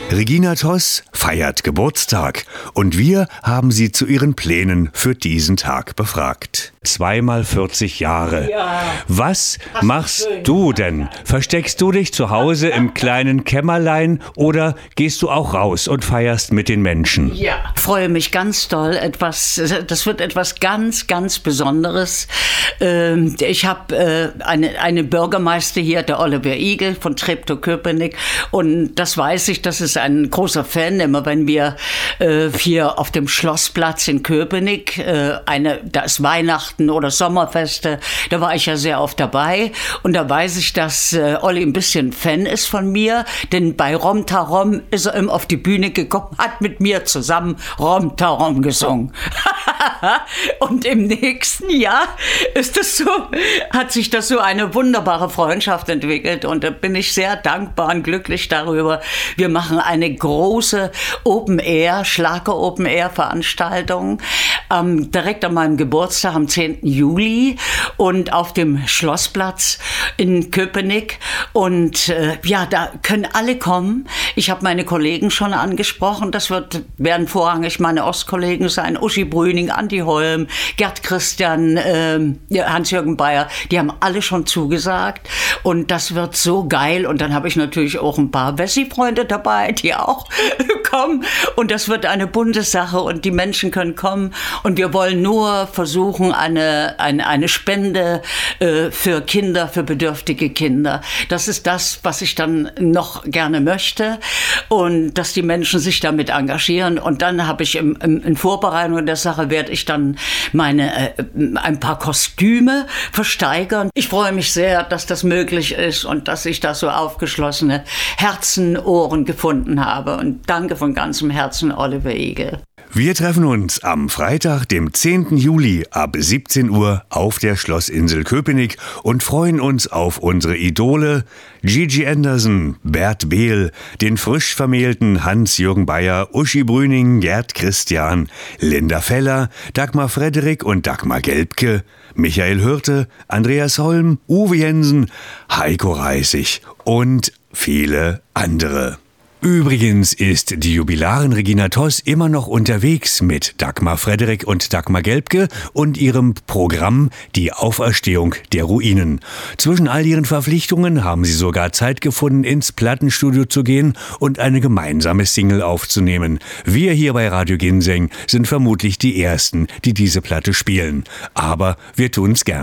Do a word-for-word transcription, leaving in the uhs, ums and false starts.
Regina Toss feiert Geburtstag und wir haben sie zu ihren Plänen für diesen Tag befragt. Zweimal vierzig Jahre. Ja. Was machst du denn? Versteckst du dich zu Hause im kleinen Kämmerlein oder gehst du auch raus und feierst mit den Menschen? Ja, freue mich ganz doll. Etwas, das wird etwas ganz, ganz Besonderes. Ich habe eine, eine Bürgermeister hier, der Oliver Igel von Treptow-Köpenick, und das weiß ich, das ist ein großer Fan. Immer wenn wir hier auf dem Schlossplatz in Köpenick, eine, da ist Weihnachten oder Sommerfeste, da war ich ja sehr oft dabei, und da weiß ich, dass äh, Olli ein bisschen Fan ist von mir, denn bei Rom Tarom ist er immer auf die Bühne gekommen, hat mit mir zusammen Rom Tarom gesungen. Und im nächsten Jahr ist es so, hat sich das so eine wunderbare Freundschaft entwickelt, und da bin ich sehr dankbar und glücklich darüber. Wir machen eine große Open-Air, Schlager-Open-Air-Veranstaltung ähm, direkt an meinem Geburtstag am zehnten Juli und auf dem Schlossplatz in Köpenick. Und äh, ja, da können alle kommen. Ich habe meine Kollegen schon angesprochen. Das wird, werden vorrangig meine Ostkollegen sein. Uschi Brüning, Andi Holm, Gerd Christian, äh, Hans-Jürgen Bayer. Die haben alle schon zugesagt. Und das wird so geil. Und dann habe ich natürlich auch ein paar Wessi-Freunde dabei, die auch kommen. Und das wird eine bunte Sache. Und die Menschen können kommen. Und wir wollen nur versuchen, eine, eine, eine Spende äh, für Kinder, für bedürftige Kinder. Das ist das, was ich dann noch gerne möchte, und dass die Menschen sich damit engagieren. Und dann habe ich im, im, in Vorbereitung der Sache werde ich dann meine äh, ein paar Kostüme versteigern. Ich freue mich sehr, dass das möglich ist und dass ich da so aufgeschlossene Herzen, Ohren gefunden habe. Und danke von ganzem Herzen, Oliver Igel. Wir treffen uns am Freitag, dem zehnten Juli ab siebzehn Uhr auf der Schlossinsel Köpenick und freuen uns auf unsere Idole Gigi Anderson, Bert Behl, den frisch vermählten Hans-Jürgen Bayer, Uschi Brüning, Gerd Christian, Linda Feller, Dagmar Frederik und Dagmar Gelbke, Michael Hürte, Andreas Holm, Uwe Jensen, Heiko Reissig und viele andere. Übrigens ist die Jubilarin Regina Toss immer noch unterwegs mit Dagmar Frederik und Dagmar Gelbke und ihrem Programm Die Auferstehung der Ruinen. Zwischen all ihren Verpflichtungen haben sie sogar Zeit gefunden, ins Plattenstudio zu gehen und eine gemeinsame Single aufzunehmen. Wir hier bei Radio Ginseng sind vermutlich die Ersten, die diese Platte spielen. Aber wir tun's gern.